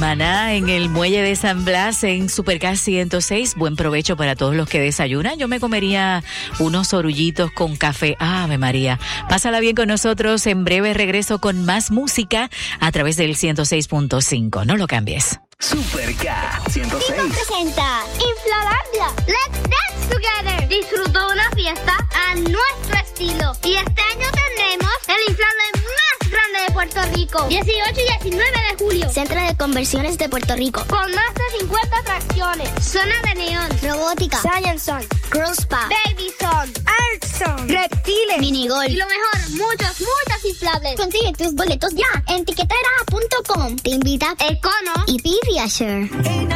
Maná, en el muelle de San Blas, en Supercast 106. Buen provecho para todos los que desayunan. Yo me comería unos orullitos con café. ¡Ave María! Pásala bien con nosotros. En breve regreso con más música a través del 106.5. No lo cambies. Supercast 106 presenta Inflalandia. Let's dance together. Disfruta una fiesta a nuestro estilo. Y este año tendremos el inflable más grande de Puerto Rico. 18 y 19 de julio. Centro de Conversiones de Puerto Rico. Con más de 50 atracciones. Zona de neón. Robótica. Science Zone. Girls Spa. Baby Zone. Art Zone. Reptiles. Minigolf. Y lo mejor, muchos inflables. Consigue tus boletos ya en tiquetera.com. Te invita Econo y Pediasure.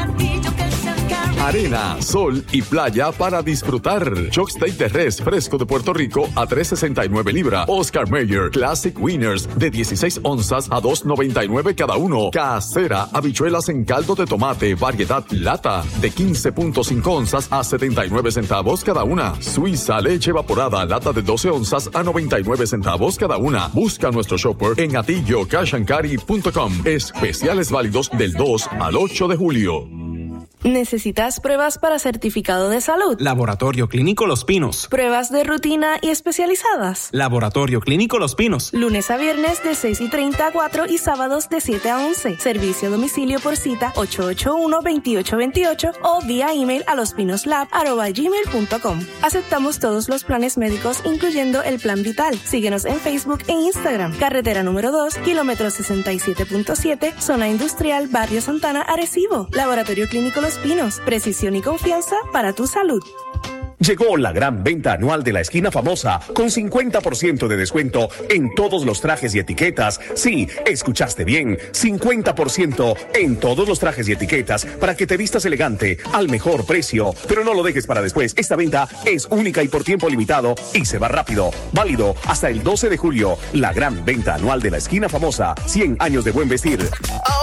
Arena, sol y playa para disfrutar. Chuck Steak de res fresco de Puerto Rico a $3.69 libra. Oscar Mayer Classic Winners de 16 onzas a $2.99 cada uno. Casera, habichuelas en caldo de tomate, variedad lata de 15.5 onzas a 79 centavos cada una. Suiza, leche evaporada, lata de 12 onzas a 99 centavos cada una. Busca nuestro shopper en atillocashancari.com. Especiales válidos del 2 al 8 de julio. ¿Necesitas pruebas para certificado de salud? Laboratorio Clínico Los Pinos. ¿Pruebas de rutina y especializadas? Laboratorio Clínico Los Pinos. Lunes a viernes de 6:30 a 4 y sábados de 7 a 11. Servicio a domicilio por cita 881-2828 o vía email a lospinoslab@gmail.com. Aceptamos todos los planes médicos, incluyendo el Plan Vital. Síguenos en Facebook e Instagram. Carretera número 2, kilómetro 67.7, zona industrial, Barrio Santana, Arecibo. Laboratorio Clínico Los Pinos, precisión y confianza para tu salud. Llegó la gran venta anual de la Esquina Famosa con 50% de descuento en todos los trajes y etiquetas. Sí, escuchaste bien, 50% en todos los trajes y etiquetas para que te vistas elegante al mejor precio. Pero no lo dejes para después. Esta venta es única y por tiempo limitado y se va rápido. Válido hasta el 12 de julio. La gran venta anual de la Esquina Famosa. 100 años de buen vestir.